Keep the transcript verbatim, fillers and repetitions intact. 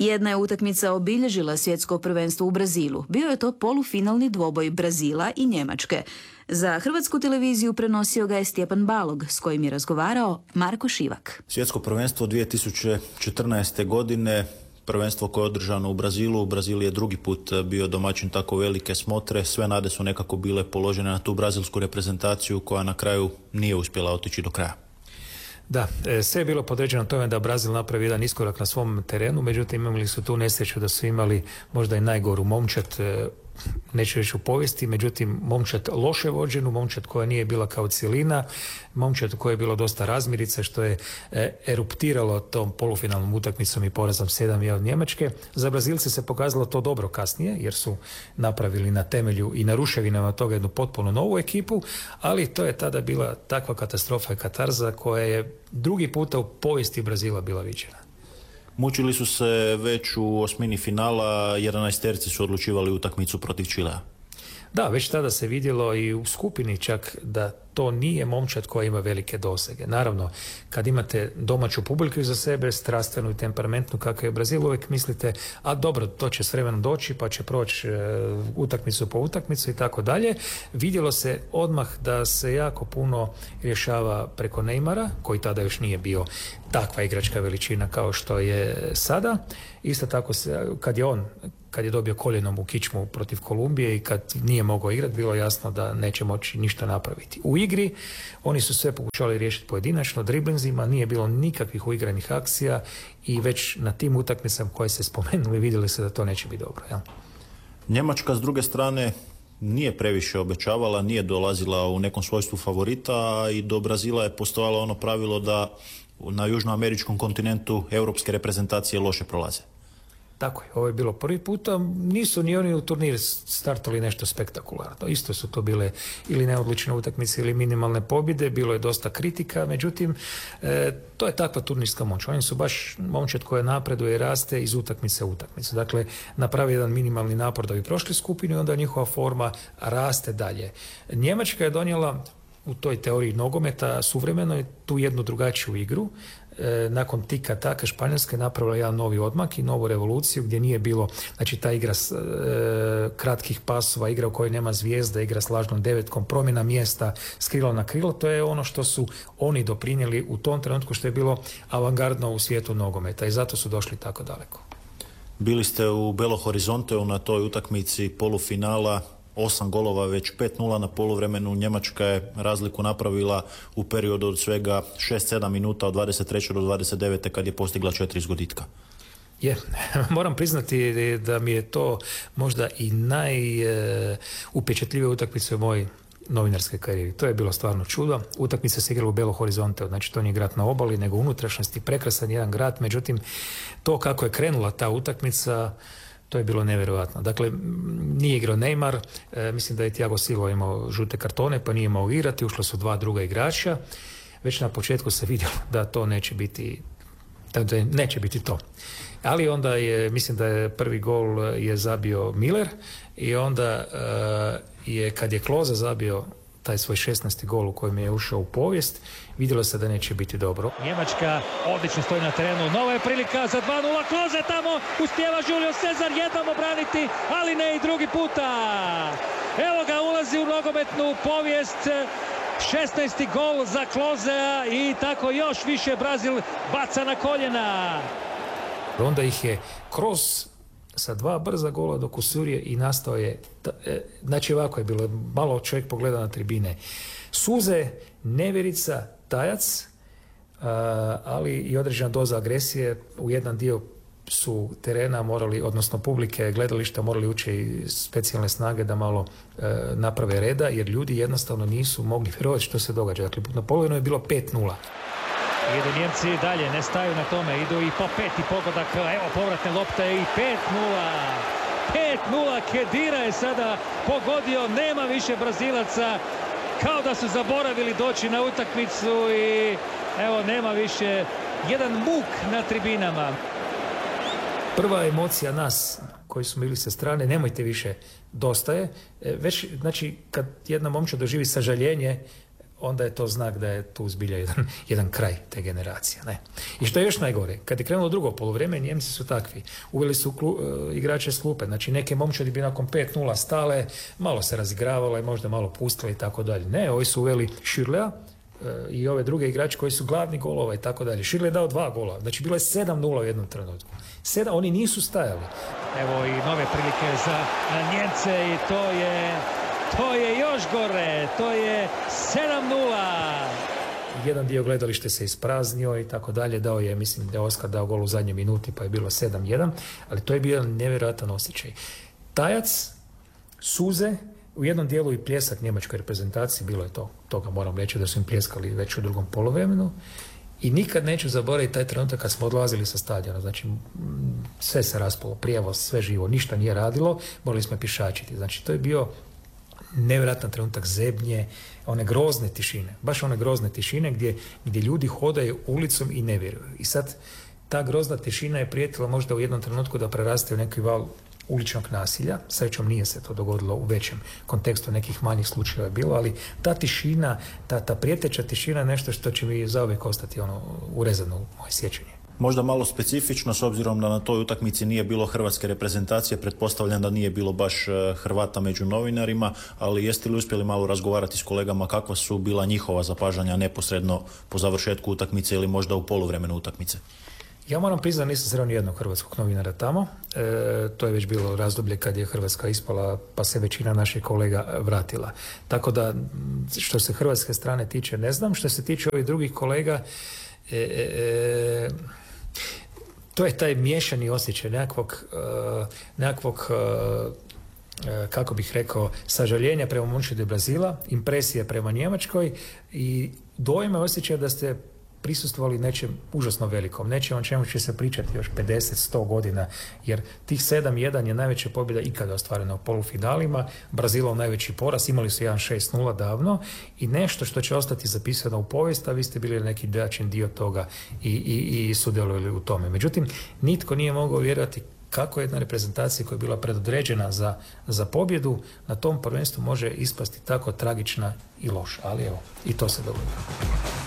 Jedna je utakmica obilježila svjetsko prvenstvo u Brazilu. Bio je to polufinalni dvoboj Brazila i Njemačke. Za Hrvatsku televiziju prenosio ga je Stjepan Balog, s kojim je razgovarao Marko Šivak. Svjetsko prvenstvo dvije tisuće četrnaeste. godine, prvenstvo koje je održano u Brazilu. Brazil je drugi put bio domaćin tako velike smotre. Sve nade su nekako bile položene na tu brazilsku reprezentaciju koja na kraju nije uspjela otići do kraja. Da, sve je bilo podređeno tome da Brazil napravi jedan iskorak na svom terenu, međutim imali su tu nesreću da su imali možda i najgoru momčad, neću reći u povijesti, međutim momčad loše vođenu, momčad koja nije bila kao cjelina, momčad koja je bilo dosta razmirica, što je eruptiralo tom polufinalnom utakmicom i porazom sedam jedan od Njemačke. Za Brazilce se pokazalo to dobro kasnije, jer su napravili na temelju i na ruševinama toga jednu potpuno novu ekipu, ali to je tada bila takva katastrofa i katarza koja je drugi puta u povijesti Brazila bila viđena. Mučili su se već u osmini finala, jedanaesterci su odlučivali utakmicu protiv Čilea. Da, već tada se vidjelo i u skupini čak da to nije momčad koja ima velike dosege. Naravno, kad imate domaću publiku iza sebe, strastvenu i temperamentnu kakav je Brazil, uvijek mislite, a dobro, to će s vremenom doći, pa će proći e, utakmicu po utakmicu i tako dalje. Vidjelo se odmah da se jako puno rješava preko Neymara, koji tada još nije bio takva igračka veličina kao što je sada. Isto tako se, kad je on kad je dobio koljenom u kičmu protiv Kolumbije i kad nije mogao igrati, bilo jasno da neće moći ništa napraviti. U igri oni su sve pokušali riješiti pojedinačno, driblinzima, nije bilo nikakvih uigranih akcija i već na tim utakmicama koje se spomenuli vidjeli se da to neće biti dobro. Ja? Njemačka s druge strane nije previše obećavala, nije dolazila u nekom svojstvu favorita i do Brazila je postojalo ono pravilo da na južnoameričkom kontinentu europske reprezentacije loše prolaze. Tako je, ovo je bilo prvi puta, nisu ni oni u turnir startali nešto spektakularno. Isto su to bile ili neodlučne utakmice ili minimalne pobjede, bilo je dosta kritika, međutim, e, to je takva turnirska moć. Oni su baš momčad koja napreduje i raste iz utakmice u utakmicu. Dakle, napravi jedan minimalni napor da bi prošli skupinu i onda njihova forma raste dalje. Njemačka je donijela u toj teoriji nogometa suvremenoj tu jednu drugačiju igru. E, nakon tika taka Španjolska je napravila jedan novi odmak i novu revoluciju gdje nije bilo, znači ta igra s, e, kratkih pasova, igra u kojoj nema zvijezda, igra s lažnom devetkom, promjena mjesta s krila na krilo, to je ono što su oni doprinijeli u tom trenutku što je bilo avangardno u svijetu nogometa i zato su došli tako daleko. Bili ste u Belo Horizonteu na toj utakmici polufinala, osam golova, već pet nula na poluvremenu. Njemačka je razliku napravila u periodu od svega šest sedam minuta od dvadeset treće do dvadeset devete kad je postigla četiri zgoditka. Je, moram priznati da mi je to možda i najupečatljivija utakmica u mojoj novinarske karijeri. To je bilo stvarno čudo. Utakmica se igrala u Belo Horizonteu, znači to nije grad na obali, nego unutrašnjosti, prekrasan jedan grad, međutim, to kako je krenula ta utakmica, to je bilo nevjerojatno. Dakle, nije igrao Neymar, e, mislim da je Thiago Silva imao žute kartone, pa nije imao igrati, ušla su dva druga igrača. Već na početku se vidjelo da to neće biti, da neće biti to. Ali onda je, mislim da je prvi gol je zabio Miller i onda e, je, kad je Klose zabio taj svoj šesnaesti gol u kojem je ušao u povijest, vidjelo se da neće biti dobro. Njemačka odlično stoji na terenu, nova je prilika za dva nula, Klose tamo, uspijeva Julio Cesar jednom obraniti, ali ne i drugi puta. Evo ga, ulazi u nogometnu povijest, šesnaesti gol za Klosea i tako još više Brazil baca na koljena. Onda ih je kroz sa dva brza gola do kusurije i nastao je, znači ovako je bilo, malo čovjek pogleda na tribine. Suze, nevjerica, tajac, ali i određena doza agresije. U jedan dio su terena morali, odnosno publike, gledališta morali ući i specijalne snage da malo naprave reda, jer ljudi jednostavno nisu mogli vjerovati što se događa. Dakle, na polovinu je bilo pet nula. Idu Njemci dalje, ne staju na tome, idu i po peti pogodak, evo povratne lopte i pet nula. pet nula, Kedira je sada pogodio, nema više Brazilaca, kao da su zaboravili doći na utakmicu i evo nema više, jedan muk na tribinama. Prva emocija nas koji smo bili sa strane, nemojte više, dosta je. Već, znači, kad jedna momčad doživi sažaljenje, onda je to znak da je tu zbilja jedan, jedan kraj te generacije. Ne. I što je još najgore, kad je krenulo drugo poluvrijeme, Njemci su takvi. Uveli su klu, uh, igrače s klupe, znači neke momčadi bi nakon pet nula stale, malo se razigravale, možda malo pustile i tako dalje. Ne, ovi su uveli Schürrlea uh, i ove druge igrače koji su glavni golova i tako dalje. Schürrle je dao dva gola, znači bilo je sedam nula u jednom trenutku. Sedam, oni nisu stajali. Evo i nove prilike za Njemce i to je To je još gore, to je sedam nula. Jedan dio gledalište se ispraznio i tako dalje, dao je, mislim da je Oskar dao gol u zadnjoj minuti pa je bilo sedam jedan, ali to je bio nevjerojatan osjećaj. Tajac, suze, u jednom dijelu i pljesak njemačkoj reprezentaciji, bilo je to, toga moram reći da su im pljeskali već u drugom poluvremenu. I nikad neću zaboraviti taj trenutak kad smo odlazili sa stadiona. Znači, sve se raspalo, prijevoz, sve živo, ništa nije radilo, morali smo pješačiti. Znači, to je bio nevjerojatan trenutak zebnje, one grozne tišine, baš one grozne tišine gdje, gdje ljudi hodaju ulicom i ne vjeruju. I sad ta grozna tišina je prijetila možda u jednom trenutku da preraste u neki val uličnog nasilja. Srećom nije se to dogodilo u većem kontekstu, nekih manjih slučajeva je bilo, ali ta tišina, ta, ta prijeteća tišina je nešto što će mi zauvijek ostati ono, urezano u moje sjećanje. Možda malo specifično, s obzirom da na toj utakmici nije bilo hrvatske reprezentacije, pretpostavljam da nije bilo baš Hrvata među novinarima, ali jeste li uspjeli malo razgovarati s kolegama kakva su bila njihova zapažanja neposredno po završetku utakmice ili možda u poluvremenu utakmice? Ja moram priznati, nisam sreo ni jednog hrvatskog novinara tamo. E, to je već bilo razdoblje kad je Hrvatska ispala, pa se većina naših kolega vratila. Tako da, što se hrvatske strane tiče, ne znam. Što se tiče ovih drugih kolega, e, e, to je taj miješani osjećaj nekakvog, uh, nekakvog uh, uh, kako bih rekao, sažaljenja prema momčadi Brazila, impresije prema Njemačkoj i dojma osjećaja da ste prisustvovali nečem užasno velikom, nečem o čemu će se pričati još pedeset sto godina, jer tih sedam jedan je najveća pobjeda ikada ostvarena u polufinalima, Brazilov najveći poraz, imali su jedan šest nula davno i nešto što će ostati zapisano u povijest, a vi ste bili neki dračin dio toga i, i, i sudjelovali u tome. Međutim, nitko nije mogao vjerovati kako jedna reprezentacija koja je bila predodređena za, za pobjedu na tom prvenstvu može ispasti tako tragična i loša, ali evo, i to se dogodilo.